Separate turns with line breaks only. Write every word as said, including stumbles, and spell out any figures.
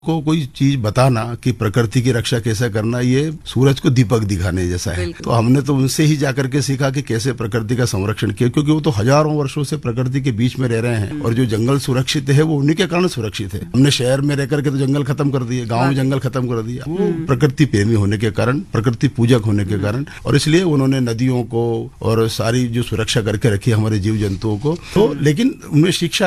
को कोई चीज बताना कि प्रकृति की रक्षा कैसे करना, ये सूरज को दीपक दिखाने जैसा है। तो हमने तो उनसे ही जाकर के सीखा कि कैसे प्रकृति का संरक्षण किया, क्योंकि वो तो हजारों वर्षों से प्रकृति के बीच में रह रहे हैं और जो जंगल सुरक्षित है वो उन्हीं के कारण सुरक्षित है। हमने शहर में रह करके तो जंगल खत्म कर दिए, गाँव में जंगल खत्म कर दिया। वो प्रकृति प्रेमी होने के कारण, प्रकृति पूजक होने के कारण, और इसलिए उन्होंने नदियों को और सारी जो सुरक्षा करके रखी हमारे जीव जंतुओं को। तो लेकिन उनमें शिक्षा